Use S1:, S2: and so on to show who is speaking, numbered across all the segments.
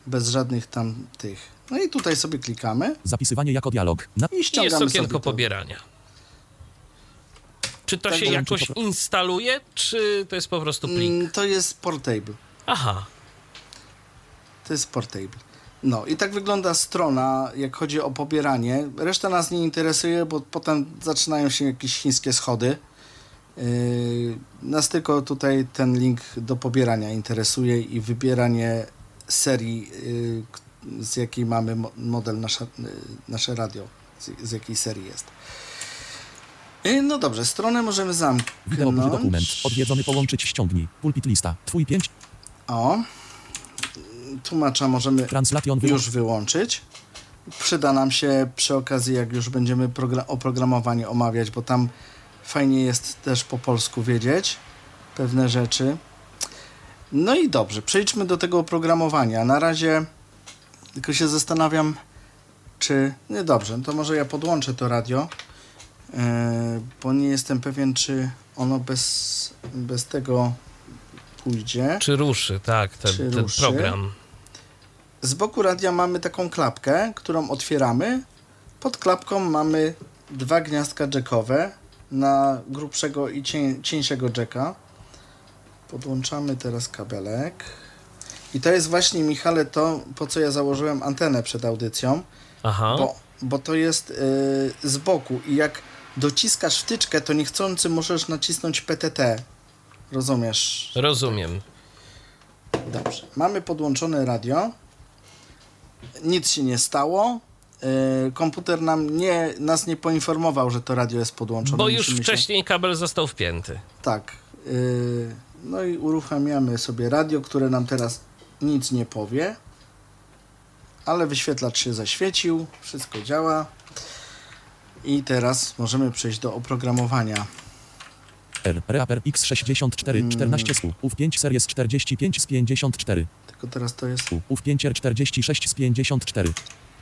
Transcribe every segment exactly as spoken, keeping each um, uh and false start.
S1: bez żadnych tam tych. No i tutaj sobie klikamy.
S2: Zapisywanie jako dialog. Na...
S1: I ściągamy
S3: Jest okienko
S1: sobie to.
S3: pobierania. Czy to
S1: Tak,
S3: się
S1: że-
S3: jakoś instaluje, czy to jest po prostu plik?
S1: Mm, To jest portable.
S3: Aha.
S1: To jest portable. No i tak wygląda strona, jak chodzi o pobieranie. Reszta nas nie interesuje, bo potem zaczynają się jakieś chińskie schody. Yy, nas tylko tutaj ten link do pobierania interesuje i wybieranie serii, yy, k- z jakiej mamy mo- model nasza, yy, nasze radio, z, z jakiej serii jest. Yy, no dobrze, stronę możemy
S2: Wideo
S1: zamknąć.
S2: dokument. Odwiedzony połączyć ściągnij. Pulpit lista. Twój pięć.
S1: O, tłumacza możemy
S2: Translation wyłącz.
S1: już wyłączyć. Przyda nam się przy okazji, jak już będziemy progra- oprogramowanie omawiać, bo tam fajnie jest też po polsku wiedzieć pewne rzeczy. No i dobrze, przejdźmy do tego oprogramowania. Na razie tylko się zastanawiam, czy... Nie, dobrze, no to może ja podłączę to radio, yy, bo nie jestem pewien, czy ono bez, bez tego pójdzie.
S3: Czy ruszy, tak, ten,
S1: Czy
S3: ten
S1: ruszy?
S3: program.
S1: Z boku radia mamy taką klapkę, którą otwieramy. Pod klapką mamy dwa gniazdka jackowe na grubszego i cień, cieńszego jacka. Podłączamy teraz kabelek. I to jest właśnie, Michale, to, po co ja założyłem antenę przed audycją,
S3: Aha.
S1: bo, bo to jest yy, z boku i jak dociskasz wtyczkę, to niechcący możesz nacisnąć P T T. Rozumiesz?
S3: Rozumiem.
S1: Dobrze. Mamy podłączone radio. Nic się nie stało. Yy, komputer nam nie, nas nie poinformował, że to radio jest podłączone.
S3: Bo już
S1: Musimy się-
S3: wcześniej kabel został wpięty.
S1: Tak. Yy, no i uruchamiamy sobie radio, które nam teraz nic nie powie. Ale wyświetlacz się zaświecił. Wszystko działa. I teraz możemy przejść do oprogramowania.
S2: R. Reaper X sześćdziesiąt cztery czternaście S U. U W pięć Series czterdzieści pięć z pięćdziesiąt cztery.
S1: Tylko teraz to jest...
S2: U. U W pięć R czterdzieści sześć z pięćdziesiąt cztery.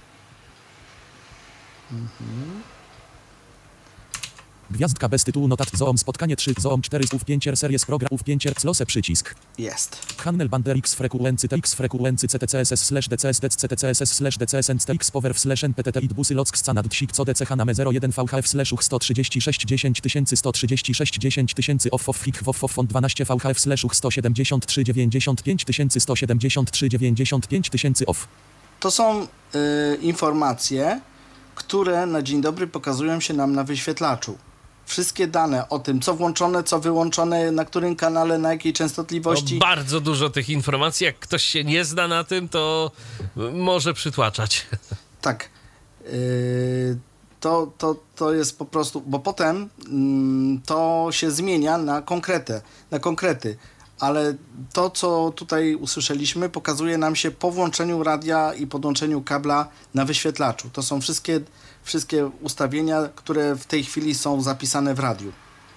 S2: Gwiazdka bez tytułu notat Zoom spotkanie trzy Zoom cztery U W pięć R Series program U W pięć R close przycisk.
S1: Jest.
S2: Handel bander X frekuency T X frekuency C T C S S slash D C S D C T C S S slash D C S N C X power slash N P T T it busy lock scanad dsik co D C H name zero jeden V H F slash U sto trzydzieści sześć dziesięć tysięcy sto trzydzieści sześć dziesięć tysięcy off off fik off off font dwanaście V H F slash U sto siedemdziesiąt trzy dziewięćdziesiąt pięć tysięcy sto siedemdziesiąt trzy dziewięćdziesiąt pięć tysięcy off.
S1: To są y, informacje, które na dzień dobry pokazują się nam na wyświetlaczu. Wszystkie dane o tym, co włączone, co wyłączone, na którym kanale, na jakiej częstotliwości.
S3: No, bardzo dużo tych informacji. Jak ktoś się nie zna na tym, to może przytłaczać.
S1: Tak. Yy, to, to, to jest po prostu, bo potem mm, to się zmienia na konkretę, na konkrety. Ale to, co tutaj usłyszeliśmy, pokazuje nam się po włączeniu radia i podłączeniu kabla na wyświetlaczu. To są wszystkie, wszystkie ustawienia, które w tej chwili są zapisane w radiu.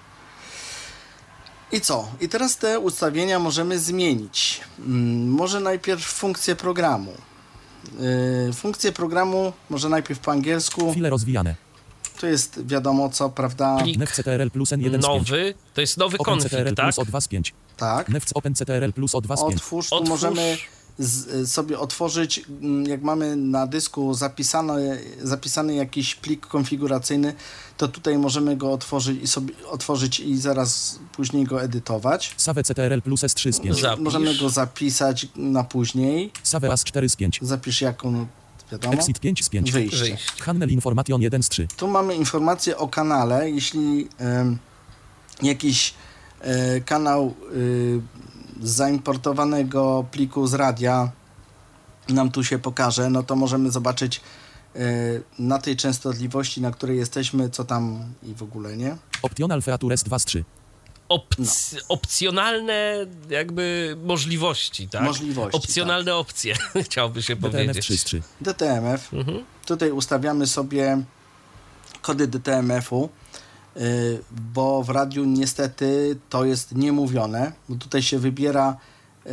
S1: I co? I teraz te ustawienia możemy zmienić. Mm, może najpierw funkcję programu. Yy, funkcję programu może najpierw po angielsku.
S2: Chwile rozwijane.
S1: To jest wiadomo co, prawda?
S3: Plik
S2: Nef C T R L plus N jeden z pięć.
S3: nowy, to jest nowy
S2: Open C T R L
S3: konfig, tak?
S2: plus O dwa z pięć.
S1: Tak.
S2: Nef Open C T R L plus O dwa z pięć.
S1: Otwórz, tu
S3: Otwórz.
S1: możemy z, y, sobie otworzyć, mm, jak mamy na dysku zapisany, zapisany jakiś plik konfiguracyjny, to tutaj możemy go otworzyć i sobie otworzyć i zaraz później go edytować.
S2: Save C T R L plus S trzy z pięć.
S3: Zapisz.
S1: Możemy go zapisać na później.
S2: Save A S cztery z pięć.
S1: Zapisz jako, no, wiadomo,
S2: Exit pięć z pięć.
S1: wyjście.
S3: Wyjść.
S2: Handel Information jeden z trzy.
S1: Tu mamy informację o kanale. Jeśli em, jakiś e, kanał y, z zaimportowanego pliku z radia nam tu się pokaże, no to możemy zobaczyć e, na tej częstotliwości, na której jesteśmy, co tam i w ogóle, nie?
S2: Optional Features dwa z trzy.
S3: Opc- opcjonalne jakby możliwości, tak?
S1: Możliwości,
S3: Opcjonalne opcje, chciałby się
S2: D T M F
S3: powiedzieć.
S2: trzy z trzy.
S1: D T M F.
S3: Mhm.
S1: Tutaj ustawiamy sobie kody D T M F-u, y, bo w radiu niestety to jest niemówione, bo tutaj się wybiera y,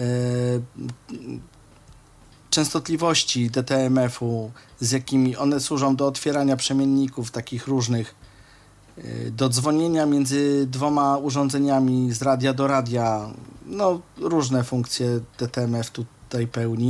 S1: częstotliwości D T M F-u, z jakimi one służą do otwierania przemienników takich różnych, y, do dzwonienia między dwoma urządzeniami z radia do radia. No, różne funkcje D T M F tutaj pełni.